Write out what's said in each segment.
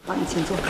好，你请坐。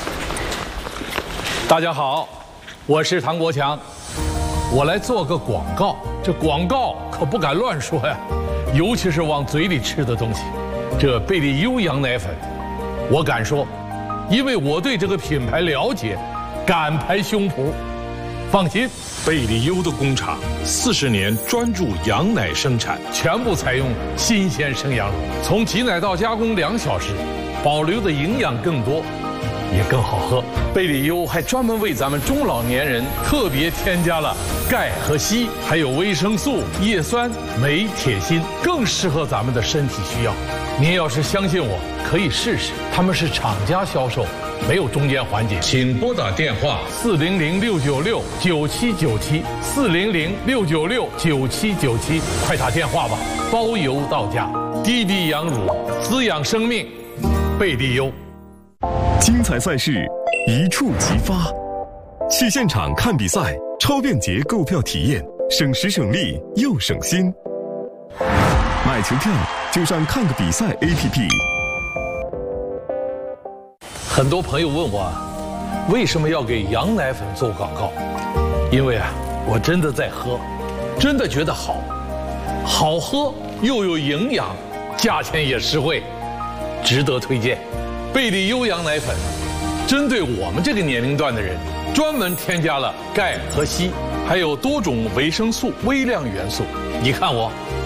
大家好，我是唐国强，我来做个广告。这广告可不敢乱说呀，尤其是往嘴里吃的东西。这贝利优羊奶粉，我敢说，因为我对这个品牌了解，敢拍胸脯。放心， 贝利优的工厂40年专注羊奶生产， 全部采用新鲜生羊乳，从挤奶到加工2小时，保留的营养更多，也更好喝。贝利优还专门为咱们中老年人特别添加了钙和硒，还有维生素、叶酸、镁、铁、锌，更适合咱们的身体需要。您要是相信我，可以试试，他们是厂家销售，没有中间环节。 请拨打电话 400-696-9797，400-696-9797，快打电话吧，包邮到家。低低羊乳，滋养生命，贝利优。 精彩赛事一触即发，去现场看比赛，超便捷购票体验，省时省力又省心。买球票就上看个比赛 APP。 很多朋友问我，为什么要给羊奶粉做广告？因为我真的在喝，真的觉得好喝又有营养，价钱也实惠，值得推荐。贝利优羊奶粉针对我们这个年龄段的人，专门添加了钙和硒，还有多种维生素、微量元素。你看我